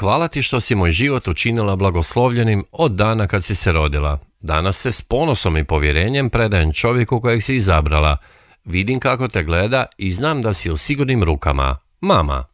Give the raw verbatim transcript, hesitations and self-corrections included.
hvala ti što si moj život učinila blagoslovljenim od dana kad si se rodila. Danas se s ponosom i povjerenjem predajem čovjeku kojeg si izabrala. Vidim kako te gleda i znam da si u sigurnim rukama. Mama.